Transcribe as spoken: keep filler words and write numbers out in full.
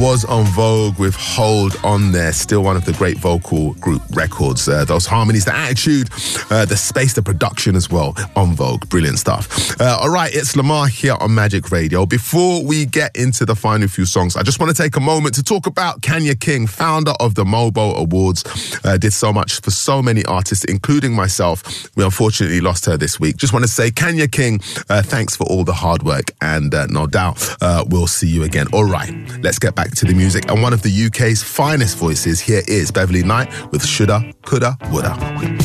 was En Vogue with Hold On there. Still one of the great vocal group records. Uh, those harmonies, the attitude, uh, the space, the production as well. En Vogue, brilliant stuff. Uh, all right, it's Lamar here on Magic Radio. Before we get into the final few songs, I just want to take a moment to talk about Kanya King, founder of the Mobo Awards. Uh, did so much for so many artists, including myself. We unfortunately lost her this week. Just want to say, Kanya King, uh, thanks for all the hard work, and uh, no doubt uh, we'll see you again. All right, let's get back to the music. And one of the U K's finest voices, here is Beverly Knight with Shoulda, Coulda, Woulda.